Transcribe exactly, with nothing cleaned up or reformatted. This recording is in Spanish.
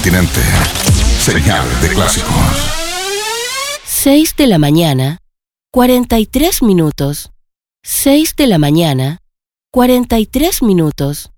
continente. Señal de clásicos. seis de la mañana, cuarenta y tres minutos. seis de la mañana, cuarenta y tres minutos.